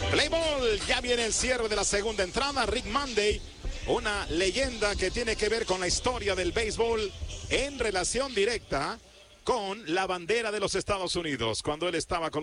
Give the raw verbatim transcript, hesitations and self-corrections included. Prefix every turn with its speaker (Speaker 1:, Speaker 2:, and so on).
Speaker 1: Play ball, ya viene el cierre de la segunda entrada. Rick Monday, una leyenda que tiene que ver con la historia del béisbol en relación directa con la bandera de los Estados Unidos. Cuando él estaba con